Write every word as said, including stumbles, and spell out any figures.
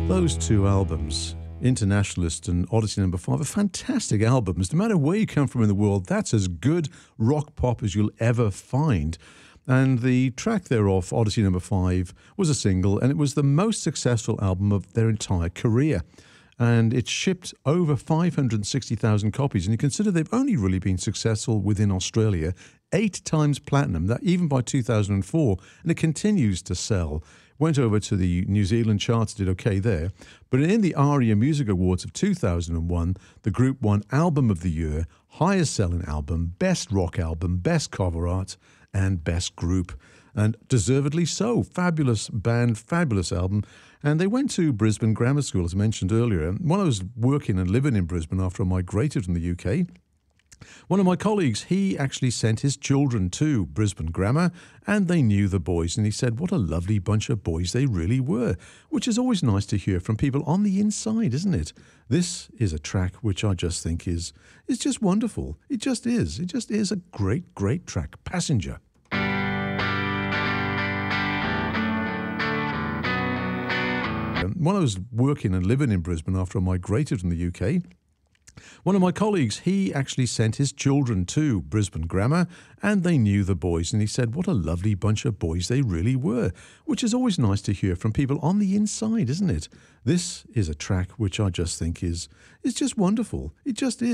Those two albums, Internationalist and Odyssey Number Five, are fantastic albums. No matter where you come from in the world, that's as good rock pop as you'll ever find. And the track thereof, Odyssey Number Five, was a single, and it was the most successful album of their entire career. And it shipped over five hundred sixty thousand copies. And you consider they've only really been successful within Australia, eight times platinum, that even by two thousand four, and it continues to sell. Went over to the New Zealand charts, did okay there. But in the ARIA Music Awards of two thousand one, the group won Album of the Year, Highest Selling Album, Best Rock Album, Best Cover Art, and Best Group. And deservedly so. Fabulous band, fabulous album. And they went to Brisbane Grammar School, as I mentioned earlier. When I was working and living in Brisbane after I migrated from the U K, one of my colleagues, he actually sent his children to Brisbane Grammar, and they knew the boys. And he said, what a lovely bunch of boys they really were, which is always nice to hear from people on the inside, isn't it? This is a track which I just think is, is just wonderful. It just is. It just is a great, great track. Passenger. When I was working and living in Brisbane after I migrated from the U K, one of my colleagues, he actually sent his children to Brisbane Grammar, and they knew the boys. And he said, what a lovely bunch of boys they really were, which is always nice to hear from people on the inside, isn't it? This is a track which I just think is, is just wonderful. It just is.